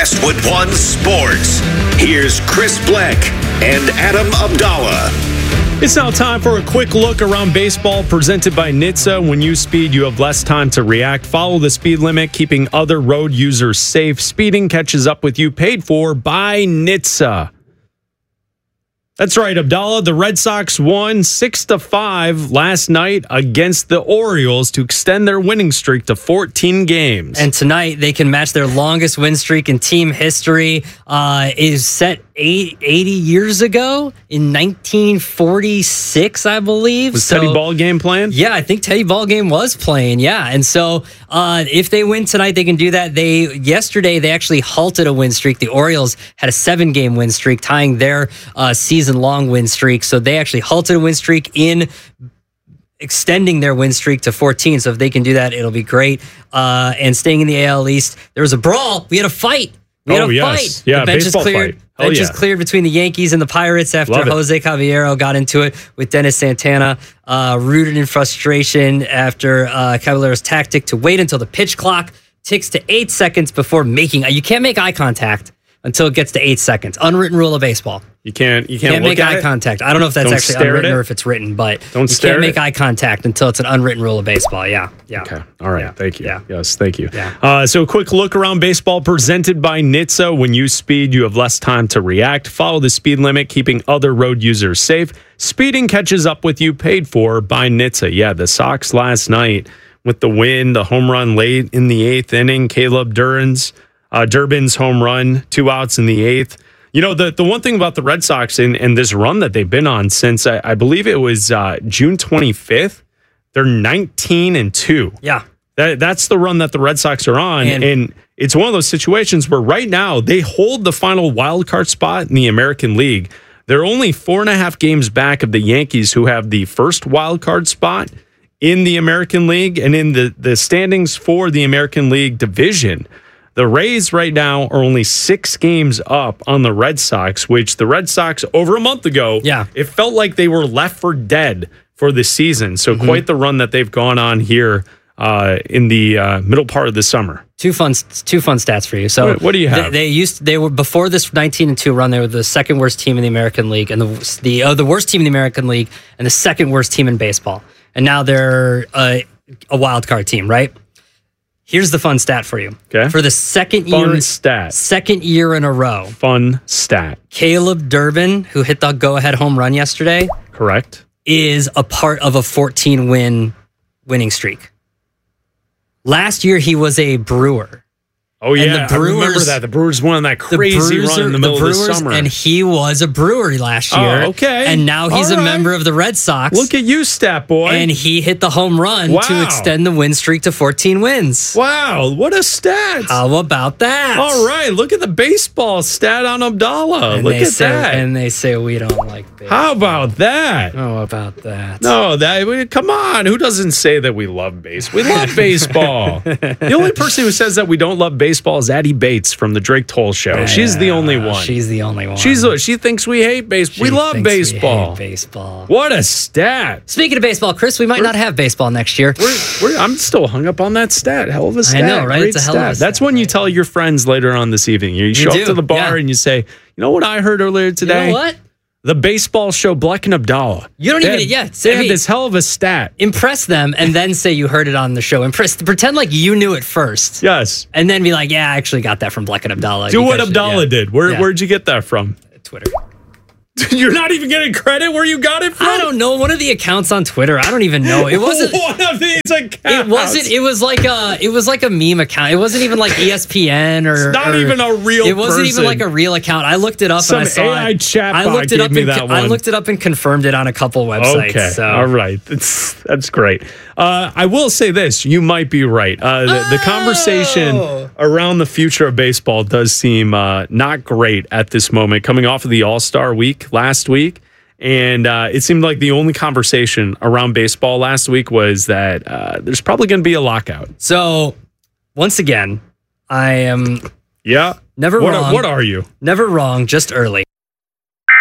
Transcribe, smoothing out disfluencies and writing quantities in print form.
Westwood One Sports. Here's Chris Bleck and Adam Abdallah. It's now time for a quick look around baseball presented by NHTSA. When you speed, you have less time to react. Follow the speed limit, keeping other road users safe. Speeding catches up with you, paid for by NHTSA. That's right, Abdallah. The Red Sox won 6-5 last night against the Orioles to extend their winning streak to 14 games. And tonight, they can match their longest win streak in team history. Is set 80 years ago in 1946, I believe. Was Teddy Ballgame playing? Yeah, I think Teddy Ballgame was playing. Yeah, and so if they win tonight, they can do that. Yesterday they actually halted a win streak. The Orioles had a 7-game win streak, tying their season-long win streak. So they actually halted a win streak in extending their win streak to 14. So if they can do that, it'll be great. And staying in the AL East, there was a brawl. We had a fight. Yes. Yeah, the bench is baseball cleared. fight. Bench is cleared between the Yankees and the Pirates after Jose Caballero got into it with Dennis Santana, rooted in frustration after Caballero's tactic to wait until the pitch clock ticks to 8 seconds before making. You can't make eye contact until it gets to 8 seconds. Unwritten rule of baseball. You can't make eye contact. I don't know if that's actually unwritten or if it's written, but you can't make eye contact until it's an unwritten rule of baseball. Yeah. Okay. All right. Yeah. Thank you. Yeah. Yes, thank you. Yeah. So a quick look around baseball presented by NHTSA. When you speed, you have less time to react. Follow the speed limit, keeping other road users safe. Speeding catches up with you, paid for by NHTSA. Yeah, the Sox last night with the win, the home run late in the 8th inning, Caleb Durbin's home run, 2 outs in the 8th. You know, the one thing about the Red Sox and this run that they've been on since, I believe it was June 25th, they're 19-2. Yeah. That's the run that the Red Sox are on. And it's one of those situations where right now they hold the final wild card spot in the American League. They're only 4.5 games back of the Yankees, who have the first wild card spot in the American League. And in the standings for the American League division, the Rays right now are only 6 games up on the Red Sox, which the Red Sox over a month ago, it felt like they were left for dead for the season. So quite the run that they've gone on here in the middle part of the summer. Two fun stats for you. So what do you have? They were before this 19-2 run. They were the second worst team in the American League, and the worst team in the American League, and the second worst team in baseball. And now they're a wild card team, right? Here's the fun stat for you. Okay. For the second year in a row. Fun stat. Caleb Durbin, who hit the go-ahead home run yesterday. Correct. Is a part of a 14-win winning streak. Last year, he was a Brewer. Oh, yeah, I remember that. The Brewers won that crazy run in the middle of the summer. And he was a Brewer last year. Oh, okay. And now he's a member of the Red Sox. Look at you, stat boy. And he hit the home run to extend the win streak to 14 wins. Wow, what a stat. How about that? All right, look at the baseball stat on Abdallah. Look at that. And they say we don't like baseball. How about that? How about that? No, come on. Who doesn't say that we love baseball? We love baseball. The only person who says that we don't love baseball is Addie Bates from the Drake Toll Show. She's the only one. She's the only one. She thinks we hate baseball. We love baseball. We hate baseball. What a stat. Speaking of baseball, Chris, we might not have baseball next year. I'm still hung up on that stat. Hell of a stat. I know, right? Great It's a hell of a stat. That's when you tell your friends later on this evening. You show up to the bar and you say, you know what I heard earlier today? You know what? The baseball show, Bleck and Abdallah. You don't they had this hell of a stat. Impress them and then say you heard it on the show. Pretend like you knew it first. Yes. And then be like, yeah, I actually got that from Bleck and Abdallah. Do what Abdallah did. Where'd you get that from? Twitter. You're not even getting credit where you got it from? I don't know. One of the accounts on Twitter. I don't even know. It wasn't one of these accounts. It wasn't. It was like a meme account. It wasn't even like ESPN or. It's not even a real. It wasn't even like a real account. I looked it up and I saw AI chatbot I looked it up gave me that one. I looked it up and confirmed it on a couple websites. Okay. So. All right. That's great. I will say this. You might be right. The conversation around the future of baseball does seem not great at this moment, coming off of the All-Star week last week. And it seemed like the only conversation around baseball last week was that there's probably going to be a lockout. So, once again, I am never wrong. What are you? Never wrong, just early.